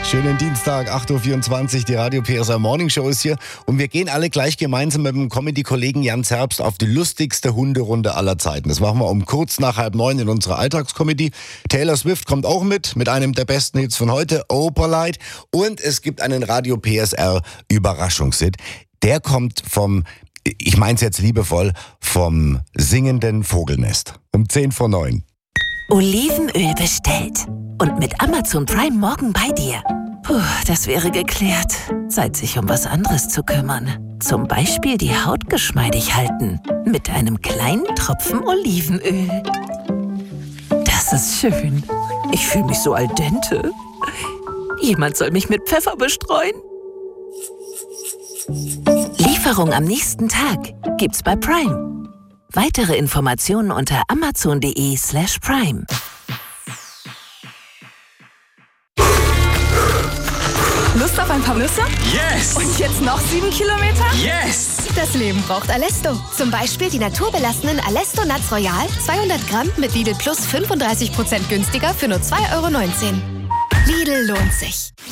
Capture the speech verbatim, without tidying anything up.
Schönen Dienstag, acht Uhr vierundzwanzig, die Radio P S R Morning Show ist hier und wir gehen alle gleich gemeinsam mit dem Comedy-Kollegen Jan Zerbst auf die lustigste Hunderunde aller Zeiten. Das machen wir um kurz nach halb neun in unserer Alltagscomedy. Taylor Swift kommt auch mit, mit einem der besten Hits von heute, Oh Polite, und es gibt einen Radio P S R Überraschungshit. Der kommt vom, ich mein's jetzt liebevoll, vom singenden Vogelnest. Um zehn vor neun. Olivenöl bestellt und mit Amazon Prime morgen bei dir. Puh, das wäre geklärt. Zeit, sich um was anderes zu kümmern. Zum Beispiel die Haut geschmeidig halten. Mit einem kleinen Tropfen Olivenöl. Das ist schön. Ich fühle mich so al dente. Jemand soll mich mit Pfeffer bestreuen. Lieferung am nächsten Tag gibt's bei Prime. Weitere Informationen unter amazon.de slash prime. Lust auf ein paar Nüsse? Yes! Und jetzt noch sieben Kilometer? Yes! Das Leben braucht Alesto. Zum Beispiel die naturbelassenen Alesto Nuts Royal, zweihundert Gramm mit Lidl Plus fünfunddreißig Prozent günstiger für nur zwei Euro neunzehn. Lidl lohnt sich.